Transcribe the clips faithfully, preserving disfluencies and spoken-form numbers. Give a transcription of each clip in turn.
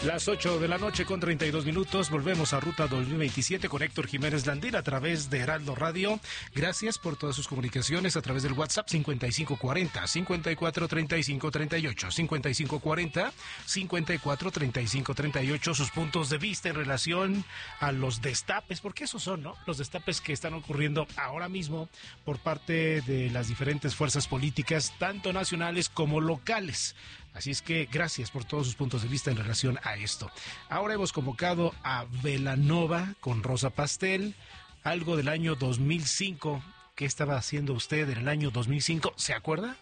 Las ocho de la noche con treinta y dos minutos, volvemos a Ruta dos mil veintisiete con Héctor Jiménez Landín a través de Heraldo Radio. Gracias por todas sus comunicaciones a través del WhatsApp cincuenta y cinco cuarenta, cincuenta y cuatro treinta y cinco treinta y ocho, cincuenta y cinco cuarenta, cincuenta y cuatro treinta y cinco treinta y ocho, sus puntos de vista en relación a los destapes, porque esos son, ¿no? Los destapes que están ocurriendo ahora mismo por parte de las diferentes fuerzas políticas, tanto nacionales como locales. Así es que gracias por todos sus puntos de vista en relación a esto. Ahora hemos convocado a Belanova con Rosa Pastel, algo del año dos mil cinco. ¿Qué estaba haciendo usted en el año dos mil cinco? ¿Se acuerda?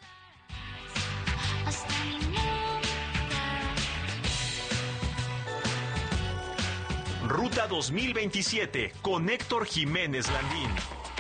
Ruta dos mil veintisiete con Héctor Jiménez Landín.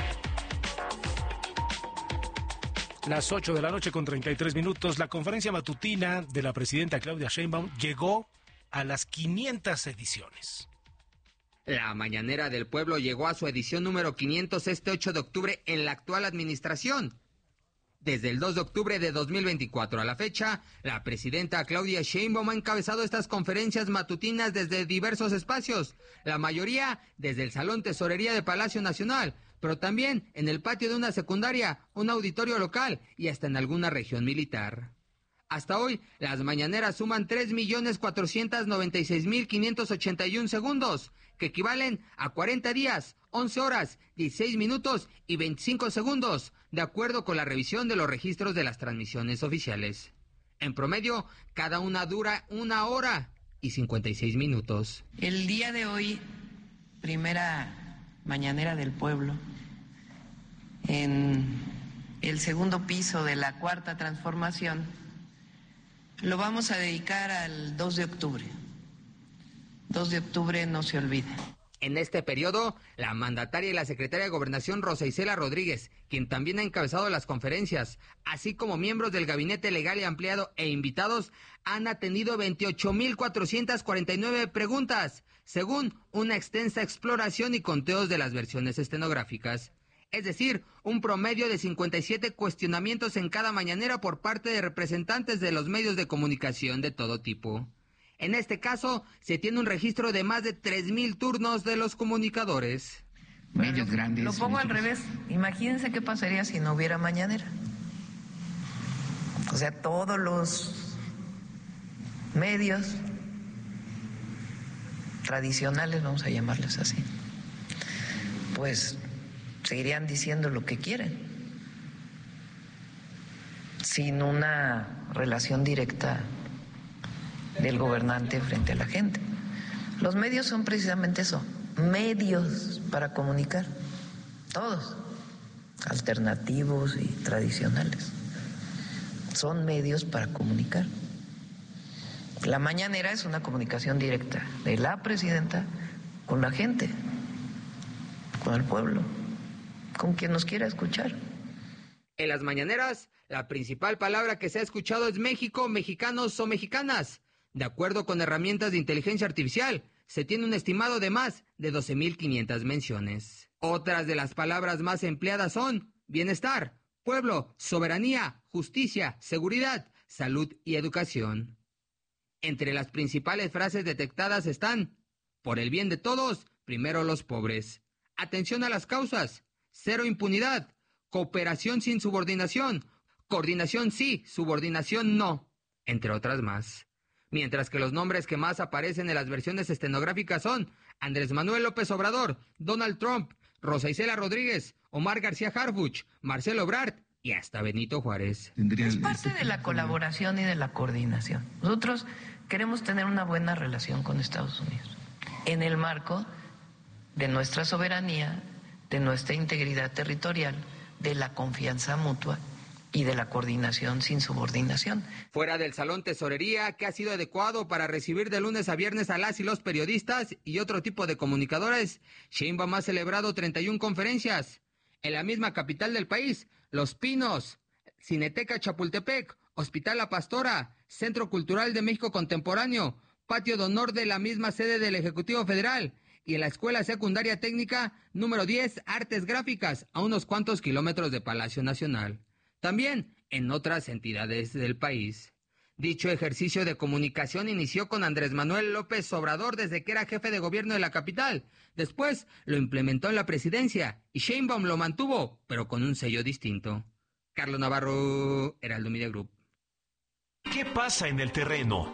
Las ocho de la noche con treinta y tres minutos, la conferencia matutina de la presidenta Claudia Sheinbaum llegó a las quinientas ediciones. La Mañanera del Pueblo llegó a su edición número quinientos este ocho de octubre en la actual administración. Desde el dos de octubre de dos mil veinticuatro a la fecha, la presidenta Claudia Sheinbaum ha encabezado estas conferencias matutinas desde diversos espacios, la mayoría desde el Salón Tesorería de Palacio Nacional, pero también en el patio de una secundaria, un auditorio local y hasta en alguna región militar. Hasta hoy, las mañaneras suman tres millones cuatrocientos noventa y seis mil quinientos ochenta y uno segundos, que equivalen a cuarenta días, once horas, dieciséis minutos y veinticinco segundos, de acuerdo con la revisión de los registros de las transmisiones oficiales. En promedio, cada una dura una hora y cincuenta y seis minutos. El día de hoy, primera Mañanera del Pueblo, en el segundo piso de la Cuarta Transformación, lo vamos a dedicar al dos de octubre. dos de octubre no se olvida. En este periodo, la mandataria y la secretaria de Gobernación Rosa Isela Rodríguez, quien también ha encabezado las conferencias, así como miembros del gabinete legal y ampliado e invitados, han atendido veintiocho mil cuatrocientas cuarenta y nueve preguntas, según una extensa exploración y conteos de las versiones estenográficas. Es decir, un promedio de cincuenta y siete cuestionamientos en cada mañanera por parte de representantes de los medios de comunicación de todo tipo. En este caso, se tiene un registro de más de tres mil turnos de los comunicadores. Medios bueno, grandes. Lo pongo al revés. Imagínense qué pasaría si no hubiera mañanera. O sea, todos los medios tradicionales, vamos a llamarles así, pues seguirían diciendo lo que quieren, sin una relación directa del gobernante frente a la gente. Los medios son precisamente eso, medios para comunicar, todos, alternativos y tradicionales, son medios para comunicar. La mañanera es una comunicación directa de la presidenta con la gente, con el pueblo, con quien nos quiera escuchar. En las mañaneras, la principal palabra que se ha escuchado es México, mexicanos o mexicanas. De acuerdo con herramientas de inteligencia artificial, se tiene un estimado de más de doce mil quinientas menciones. Otras de las palabras más empleadas son bienestar, pueblo, soberanía, justicia, seguridad, salud y educación. Entre las principales frases detectadas están: por el bien de todos, primero los pobres. Atención a las causas. Cero impunidad. Cooperación sin subordinación. Coordinación sí, subordinación no. Entre otras más. Mientras que los nombres que más aparecen en las versiones estenográficas son Andrés Manuel López Obrador, Donald Trump, Rosa Isela Rodríguez, Omar García Harfuch, Marcelo Ebrard y hasta Benito Juárez. Es parte de la colaboración y de la coordinación. Nosotros queremos tener una buena relación con Estados Unidos, en el marco de nuestra soberanía, de nuestra integridad territorial, de la confianza mutua y de la coordinación sin subordinación. Fuera del Salón Tesorería, que ha sido adecuado para recibir de lunes a viernes a las y los periodistas y otro tipo de comunicadores, Sheinbaum ha celebrado treinta y una conferencias. En la misma capital del país, Los Pinos, Cineteca Chapultepec, Hospital La Pastora, Centro Cultural de México Contemporáneo, Patio de Honor de la misma sede del Ejecutivo Federal, y en la Escuela Secundaria Técnica número diez, Artes Gráficas, a unos cuantos kilómetros de Palacio Nacional. También en otras entidades del país. Dicho ejercicio de comunicación inició con Andrés Manuel López Obrador desde que era jefe de gobierno de la capital. Después lo implementó en la presidencia y Sheinbaum lo mantuvo, pero con un sello distinto. Carlos Navarro, Heraldo Media Group. ¿Qué pasa en el terreno?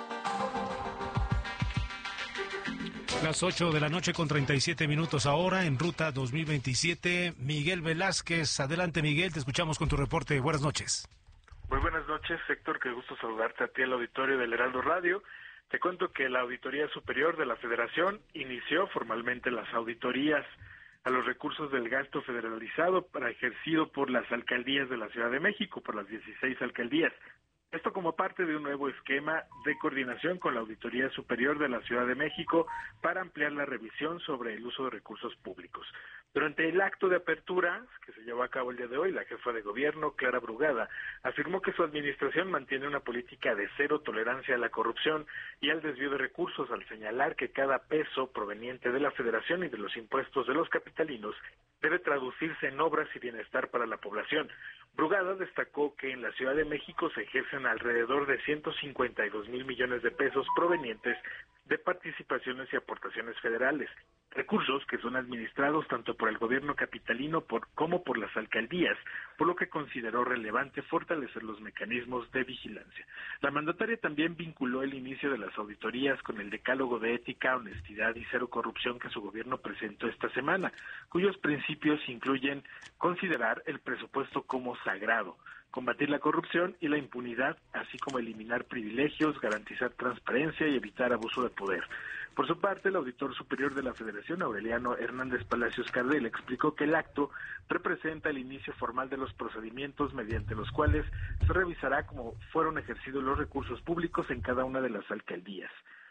Las ocho de la noche con treinta y siete minutos ahora en Ruta dos mil veintisiete. Miguel Velázquez, adelante Miguel, te escuchamos con tu reporte. Buenas noches. Muy buenas noches, Héctor, qué gusto saludarte a ti al auditorio del Heraldo Radio. Te cuento que la Auditoría Superior de la Federación inició formalmente las auditorías a los recursos del gasto federalizado para ejercido por las alcaldías de la Ciudad de México, por las dieciséis alcaldías. Esto como parte de un nuevo esquema de coordinación con la Auditoría Superior de la Ciudad de México para ampliar la revisión sobre el uso de recursos públicos. Durante el acto de apertura que se llevó a cabo el día de hoy, la jefa de gobierno, Clara Brugada, afirmó que su administración mantiene una política de cero tolerancia a la corrupción y al desvío de recursos, al señalar que cada peso proveniente de la Federación y de los impuestos de los capitalinos debe traducirse en obras y bienestar para la población. Brugada destacó que en la Ciudad de México se ejercen alrededor de ciento cincuenta y dos mil millones de pesos provenientes de participaciones y aportaciones federales, recursos que son administrados tanto por el gobierno capitalino por, como por las alcaldías, por lo que consideró relevante fortalecer los mecanismos de vigilancia. La mandataria también vinculó el inicio de las auditorías con el decálogo de ética, honestidad y cero corrupción que su gobierno presentó esta semana, cuyos principios incluyen considerar el presupuesto como sagrado, combatir la corrupción y la impunidad, así como eliminar privilegios, garantizar transparencia y evitar abuso de poder. Por su parte, el auditor superior de la Federación, Aureliano Hernández Palacios Cardel, explicó que el acto representa el inicio formal de los procedimientos mediante los cuales se revisará cómo fueron ejercidos los recursos públicos en cada una de las alcaldías.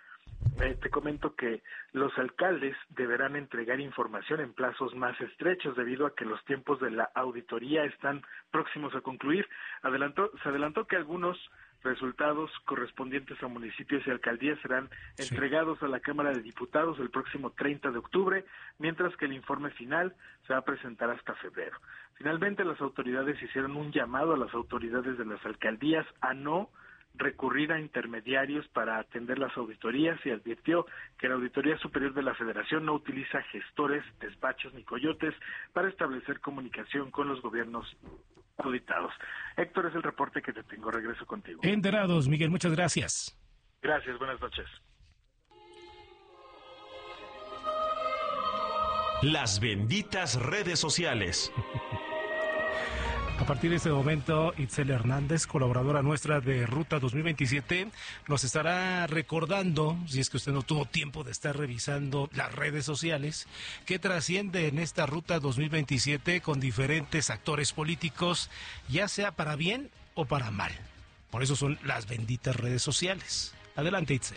Eh, te comento que los alcaldes deberán entregar información en plazos más estrechos debido a que los tiempos de la auditoría están próximos a concluir. Adelantó, se adelantó que algunos resultados correspondientes a municipios y alcaldías serán sí. entregados a la Cámara de Diputados el próximo treinta de octubre, mientras que el informe final se va a presentar hasta febrero. Finalmente, las autoridades hicieron un llamado a las autoridades de las alcaldías a no recurrir a intermediarios para atender las auditorías y advirtió que la Auditoría Superior de la Federación no utiliza gestores, despachos ni coyotes para establecer comunicación con los gobiernos auditados. Héctor, es el reporte que te tengo. Regreso contigo. Enterados, Miguel, muchas gracias. Gracias, buenas noches. Las benditas redes sociales. A partir de este momento, Itzel Hernández, colaboradora nuestra de Ruta dos mil veintisiete, nos estará recordando, si es que usted no tuvo tiempo de estar revisando las redes sociales, que trasciende en esta Ruta dos mil veintisiete con diferentes actores políticos, ya sea para bien o para mal. Por eso son las benditas redes sociales. Adelante, Itzel.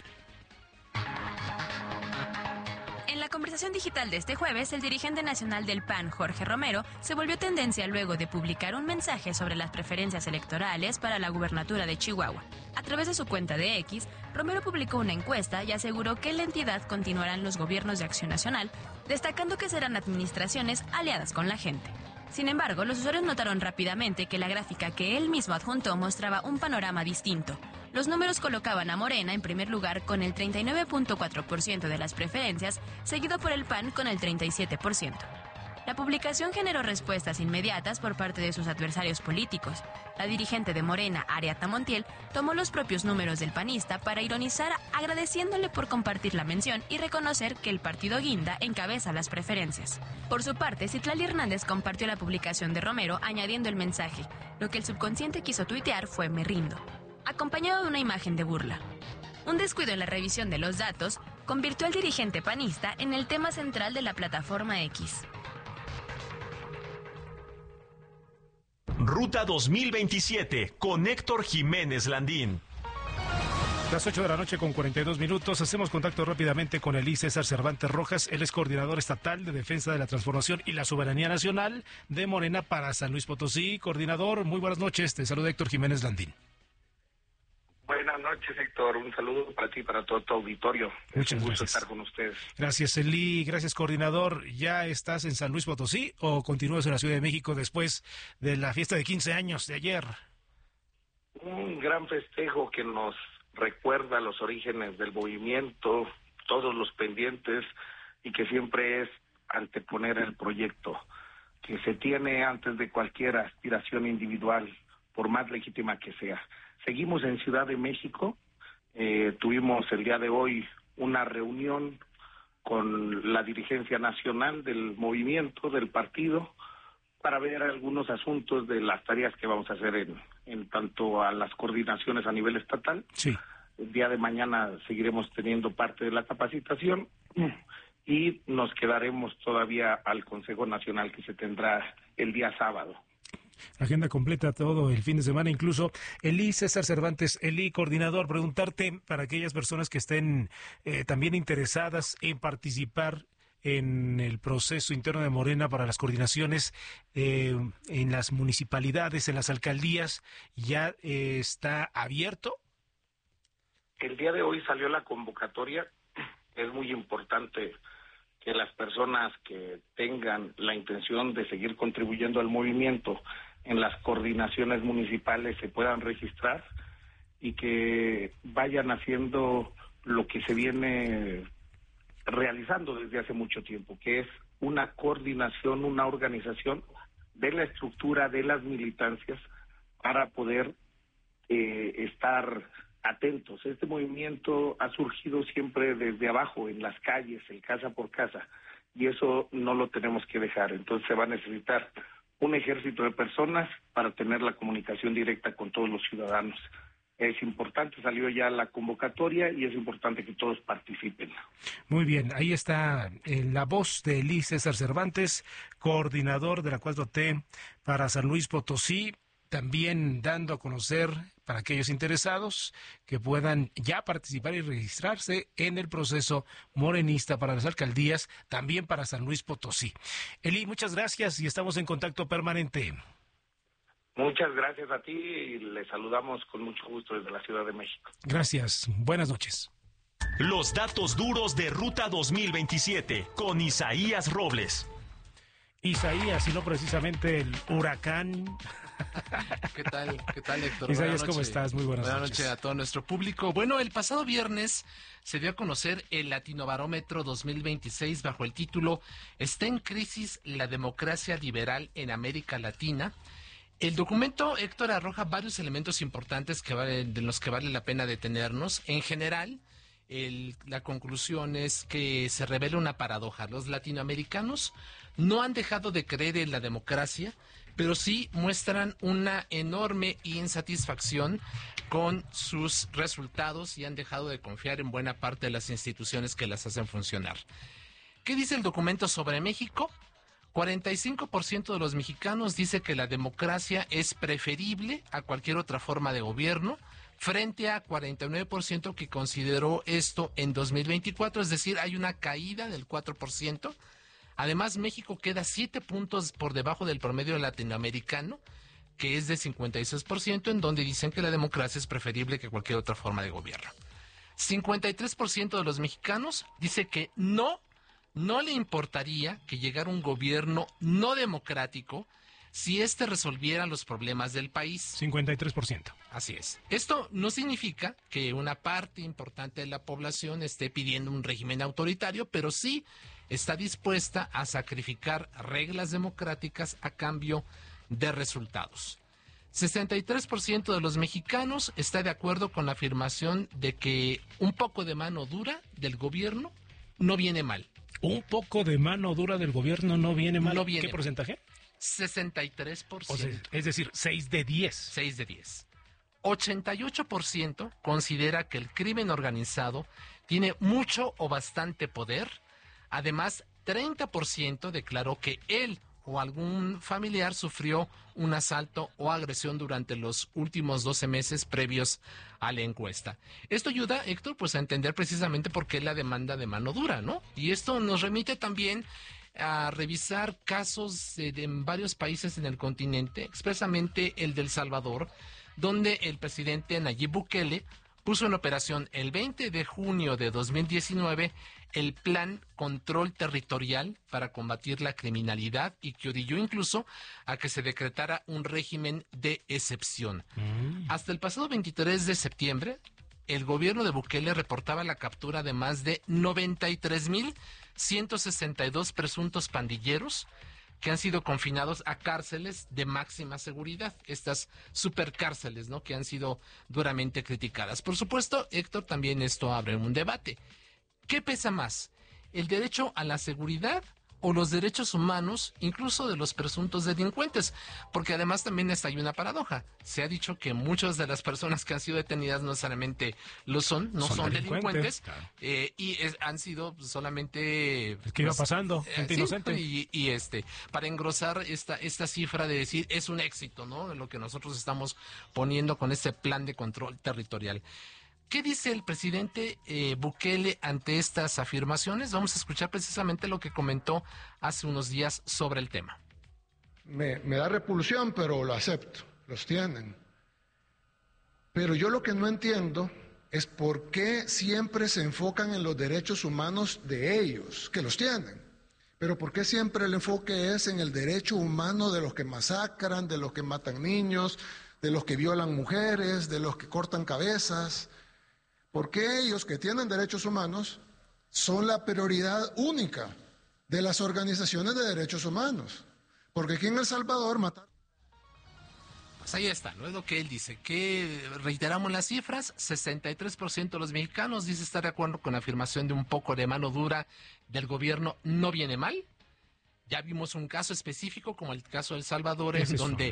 En la conversación digital de este jueves, el dirigente nacional del P A N, Jorge Romero, se volvió tendencia luego de publicar un mensaje sobre las preferencias electorales para la gubernatura de Chihuahua. A través de su cuenta de X, Romero publicó una encuesta y aseguró que en la entidad continuarán los gobiernos de Acción Nacional, destacando que serán administraciones aliadas con la gente. Sin embargo, los usuarios notaron rápidamente que la gráfica que él mismo adjuntó mostraba un panorama distinto. Los números colocaban a Morena en primer lugar con el treinta y nueve punto cuatro por ciento de las preferencias, seguido por el P A N con el treinta y siete por ciento. La publicación generó respuestas inmediatas por parte de sus adversarios políticos. La dirigente de Morena, Ariadna Montiel, tomó los propios números del panista para ironizar, agradeciéndole por compartir la mención y reconocer que el partido guinda encabeza las preferencias. Por su parte, Citlali Hernández compartió la publicación de Romero añadiendo el mensaje: lo que el subconsciente quiso tuitear fue "me rindo", acompañado de una imagen de burla. Un descuido en la revisión de los datos convirtió al dirigente panista en el tema central de la plataforma X. Ruta dos mil veintisiete con Héctor Jiménez Landín. Las ocho de la noche con cuarenta y dos minutos, hacemos contacto rápidamente con Elí César Cervantes Rojas. Él es coordinador estatal de Defensa de la Transformación y la Soberanía Nacional de Morena para San Luis Potosí. Coordinador, muy buenas noches, te saluda Héctor Jiménez Landín. Buenas noches, Héctor. Un saludo para ti y para todo tu auditorio. Muchas es un gusto gracias. estar con ustedes. Gracias, Eli. Gracias, coordinador. ¿Ya estás en San Luis Potosí o continúas en la Ciudad de México después de la fiesta de quince años de ayer? Un gran festejo que nos recuerda los orígenes del movimiento, todos los pendientes, y que siempre es anteponer el proyecto que se tiene antes de cualquier aspiración individual, por más legítima que sea. Seguimos en Ciudad de México, eh, tuvimos el día de hoy una reunión con la dirigencia nacional del movimiento, del partido, para ver algunos asuntos de las tareas que vamos a hacer en, en tanto a las coordinaciones a nivel estatal. Sí. El día de mañana seguiremos teniendo parte de la capacitación y nos quedaremos todavía al Consejo Nacional que se tendrá el día sábado. Agenda completa todo el fin de semana, incluso. Elí César Cervantes, Elí, coordinador, preguntarte para aquellas personas que estén eh, también interesadas en participar en el proceso interno de Morena para las coordinaciones eh, en las municipalidades, en las alcaldías, ¿ya eh, está abierto? El día de hoy salió la convocatoria. Es muy importante que las personas que tengan la intención de seguir contribuyendo al movimiento en las coordinaciones municipales se puedan registrar y que vayan haciendo lo que se viene realizando desde hace mucho tiempo, que es una coordinación, una organización de la estructura de las militancias para poder eh, estar atentos. Este movimiento ha surgido siempre desde abajo, en las calles, en casa por casa, y eso no lo tenemos que dejar. Entonces se va a necesitar un ejército de personas para tener la comunicación directa con todos los ciudadanos. Es importante, salió ya la convocatoria y es importante que todos participen. Muy bien, ahí está eh, la voz de Elí César Cervantes, coordinador de la cuatro T para San Luis Potosí, también dando a conocer para aquellos interesados que puedan ya participar y registrarse en el proceso morenista para las alcaldías, también para San Luis Potosí. Elí, muchas gracias y estamos en contacto permanente. Muchas gracias a ti y le saludamos con mucho gusto desde la Ciudad de México. Gracias, buenas noches. Los datos duros de Ruta dos mil veintisiete con Isaías Robles. Isaías, y no precisamente el huracán. ¿Qué tal? ¿Qué tal, Héctor? Isaías, ¿cómo estás? Muy buenas, buenas noches. noches a todo nuestro público. Bueno, el pasado viernes se dio a conocer el Latinobarómetro dos mil veintiséis bajo el título ¿Está en crisis la democracia liberal en América Latina? El documento, Héctor, arroja varios elementos importantes que vale, de los que vale la pena detenernos. En general, el, la conclusión es que se revela una paradoja. Los latinoamericanos no han dejado de creer en la democracia, pero sí muestran una enorme insatisfacción con sus resultados y han dejado de confiar en buena parte de las instituciones que las hacen funcionar. ¿Qué dice el documento sobre México? cuarenta y cinco por ciento de los mexicanos dice que la democracia es preferible a cualquier otra forma de gobierno, frente a cuarenta y nueve por ciento que consideró esto en dos mil veinticuatro, es decir, hay una caída del cuatro por ciento. Además, México queda siete puntos por debajo del promedio latinoamericano, que es de cincuenta y seis por ciento, en donde dicen que la democracia es preferible que cualquier otra forma de gobierno. cincuenta y tres por ciento de los mexicanos dice que no, no le importaría que llegara un gobierno no democrático si éste resolviera los problemas del país. cincuenta y tres por ciento. Así es. Esto no significa que una parte importante de la población esté pidiendo un régimen autoritario, pero sí está dispuesta a sacrificar reglas democráticas a cambio de resultados. sesenta y tres por ciento de los mexicanos está de acuerdo con la afirmación de que un poco de mano dura del gobierno no viene mal. Un poco de mano dura del gobierno no viene mal. No viene ¿Qué mal. porcentaje? sesenta y tres por ciento. O sea, es decir, seis de diez. seis de diez. ochenta y ocho por ciento considera que el crimen organizado tiene mucho o bastante poder. Además, treinta por ciento declaró que él o algún familiar sufrió un asalto o agresión durante los últimos doce meses previos a la encuesta. Esto ayuda, Héctor, pues a entender precisamente por qué la demanda de mano dura, ¿no? Y esto nos remite también a revisar casos de, de en varios países en el continente, expresamente el de El Salvador, donde el presidente Nayib Bukele puso en operación el veinte de junio de dos mil diecinueve el Plan Control Territorial para combatir la criminalidad y que orilló incluso a que se decretara un régimen de excepción. Mm. Hasta el pasado veintitrés de septiembre, el gobierno de Bukele reportaba la captura de más de noventa y tres mil ciento sesenta y dos presuntos pandilleros que han sido confinados a cárceles de máxima seguridad, estas supercárceles, ¿no?, que han sido duramente criticadas. Por supuesto, Héctor, también esto abre un debate. ¿Qué pesa más? ¿El derecho a la seguridad o los derechos humanos, incluso de los presuntos delincuentes? Porque además también está ahí una paradoja. Se ha dicho que muchas de las personas que han sido detenidas no necesariamente lo son, no son, son delincuentes, delincuentes claro. eh, y es, han sido solamente... Es que iba pues, pasando, gente eh, inocente. Sí, y, y este, para engrosar esta, esta cifra de decir, es un éxito, ¿no?, lo que nosotros estamos poniendo con este plan de control territorial. ¿Qué dice el presidente eh, Bukele ante estas afirmaciones? Vamos a escuchar precisamente lo que comentó hace unos días sobre el tema. Me, me da repulsión, pero lo acepto, los tienen. Pero yo lo que no entiendo es por qué siempre se enfocan en los derechos humanos de ellos, que los tienen. Pero por qué siempre el enfoque es en el derecho humano de los que masacran, de los que matan niños, de los que violan mujeres, de los que cortan cabezas. Porque ellos que tienen derechos humanos son la prioridad única de las organizaciones de derechos humanos. Porque aquí en El Salvador mataron... Pues ahí está, ¿no? Es lo que él dice, que reiteramos las cifras, sesenta y tres por ciento de los mexicanos dice estar de acuerdo con la afirmación de un poco de mano dura del gobierno, no viene mal. Ya vimos un caso específico, como el caso de El Salvador, en donde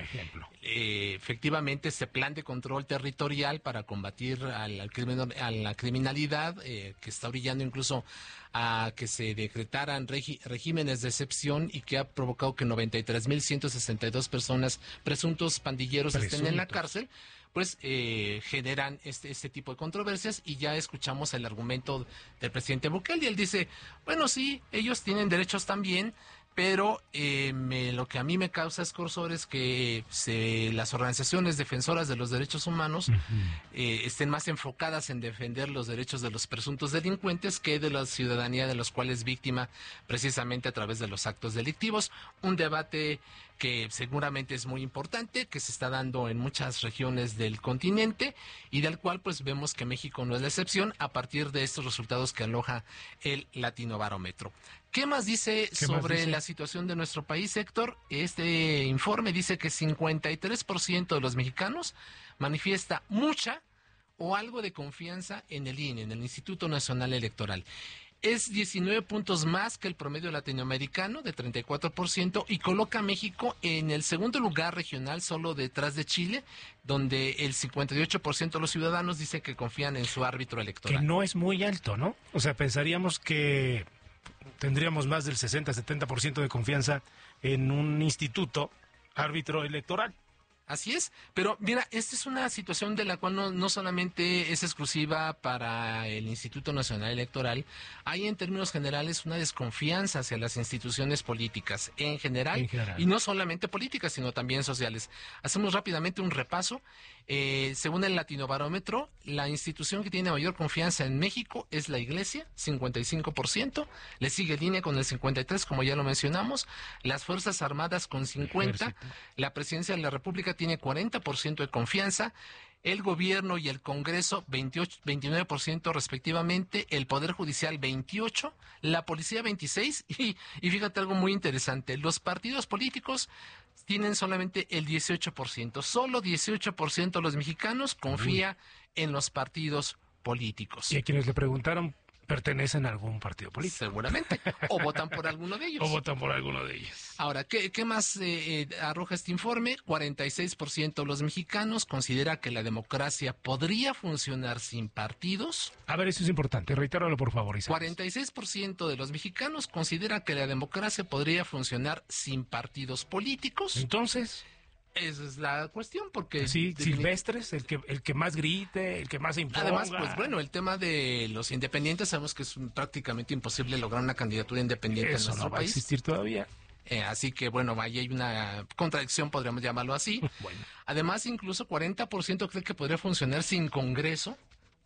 eh, efectivamente ese plan de control territorial para combatir al, al crimen, a la criminalidad, eh, que está orillando incluso a que se decretaran regi, regímenes de excepción y que ha provocado que noventa y tres mil ciento sesenta y dos personas, presuntos pandilleros, Presuntos. estén en la cárcel, pues eh, generan este, este tipo de controversias, y ya escuchamos el argumento del presidente Bukele, y él dice, bueno, sí, ellos tienen derechos también, pero eh, me, lo que a mí me causa escozor es que se, las organizaciones defensoras de los derechos humanos uh-huh. eh, estén más enfocadas en defender los derechos de los presuntos delincuentes que de la ciudadanía de los cuales es víctima precisamente a través de los actos delictivos. Un debate que seguramente es muy importante, que se está dando en muchas regiones del continente y del cual pues vemos que México no es la excepción a partir de estos resultados que aloja el Latinobarómetro. ¿Qué más dice sobre dice? la situación de nuestro país, Héctor? Este informe dice que cincuenta y tres por ciento de los mexicanos manifiesta mucha o algo de confianza en el I N E, en el Instituto Nacional Electoral. Es diecinueve puntos más que el promedio latinoamericano de treinta y cuatro por ciento y coloca a México en el segundo lugar regional, solo detrás de Chile, donde el cincuenta y ocho por ciento de los ciudadanos dicen que confían en su árbitro electoral. Que no es muy alto, ¿no? O sea, pensaríamos que tendríamos más del sesenta a setenta por ciento de confianza en un instituto árbitro electoral. Así es, pero mira, esta es una situación de la cual no, no solamente es exclusiva para el Instituto Nacional Electoral, hay en términos generales una desconfianza hacia las instituciones políticas en general, en general. y no solamente políticas, sino también sociales. Hacemos rápidamente un repaso. Eh, según el Latinobarómetro, la institución que tiene mayor confianza en México es la Iglesia, cincuenta y cinco por ciento, le sigue el I N E con el cincuenta y tres por ciento, como ya lo mencionamos, las Fuerzas Armadas con cincuenta por ciento, la Presidencia de la República tiene cuarenta por ciento de confianza, el gobierno y el Congreso veintiocho, veintinueve por ciento respectivamente, el Poder Judicial veintiocho por ciento, la Policía veintiséis por ciento y, y fíjate algo muy interesante, los partidos políticos tienen solamente el dieciocho por ciento, solo dieciocho por ciento de los mexicanos confía Uy. en los partidos políticos. Y a quienes le preguntaron, ¿pertenecen a algún partido político? Seguramente, o votan por alguno de ellos. O votan por alguno de ellos. Ahora, ¿qué, qué más eh, eh, arroja este informe? cuarenta y seis por ciento de los mexicanos considera que la democracia podría funcionar sin partidos. A ver, eso es importante, reitéralo por favor, Isaías. cuarenta y seis por ciento de los mexicanos considera que la democracia podría funcionar sin partidos políticos. Entonces... Esa es la cuestión, porque... Sí, Silvestres, el que el que más grite, el que más se imponga. Además, pues bueno, el tema de los independientes, sabemos que es un, prácticamente imposible lograr una candidatura independiente Eso en nuestro no va país. a existir todavía. Eh, así que, bueno, ahí hay una contradicción, podríamos llamarlo así. Bueno. Además, incluso cuarenta por ciento cree que podría funcionar sin Congreso.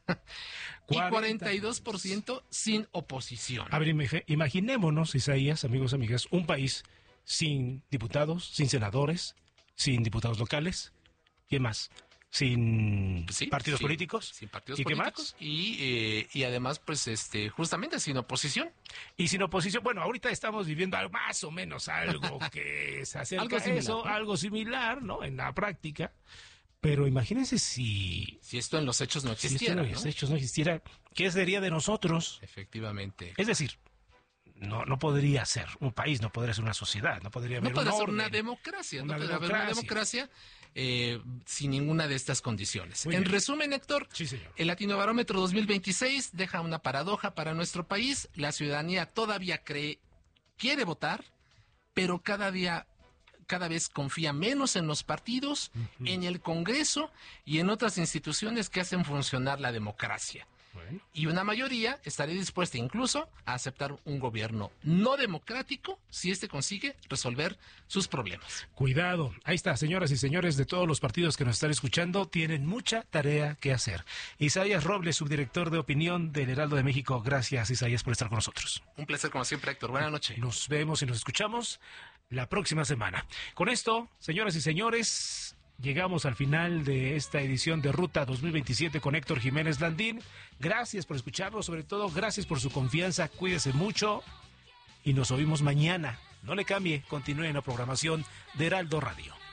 y cuarenta y dos por ciento sin oposición. A ver, imaginémonos, Isaías, amigos, amigas, un país sin diputados, sin senadores, sin diputados locales, ¿quién más? Sin sí, partidos sí, políticos. Sin partidos ¿Y políticos. qué más? Y, eh, y además, pues, este, justamente sin oposición. Y sin oposición, bueno, ahorita estamos viviendo algo, más o menos algo que se acerca algo a similar, eso, ¿no? algo similar, ¿no? En la práctica. Pero imagínense si... Si esto en los hechos no existiera, Si esto en ¿no? los hechos no existiera, ¿qué sería de nosotros? Efectivamente. Es decir, no, no podría ser un país, no podría ser una sociedad, no podría haber No podría un ser orden, una democracia, una no podría haber una democracia eh, sin ninguna de estas condiciones. Muy en bien. resumen, Héctor, Sí, señor. el Latinobarómetro dos mil veintiséis deja una paradoja para nuestro país. La ciudadanía todavía cree, quiere votar, pero cada día, cada vez confía menos en los partidos, uh-huh. en el Congreso y en otras instituciones que hacen funcionar la democracia. Bueno. Y una mayoría estaría dispuesta incluso a aceptar un gobierno no democrático si éste consigue resolver sus problemas. Cuidado, ahí está, señoras y señores de todos los partidos que nos están escuchando, tienen mucha tarea que hacer. Isaías Robles, subdirector de opinión del Heraldo de México, gracias, Isaías, por estar con nosotros. Un placer como siempre, Héctor. Buenas noches. Nos vemos y nos escuchamos la próxima semana. Con esto, señoras y señores, llegamos al final de esta edición de Ruta dos mil veintisiete con Héctor Jiménez Landín. Gracias por escucharnos, sobre todo gracias por su confianza, cuídese mucho y nos oímos mañana. No le cambie, continúe en la programación de Heraldo Radio.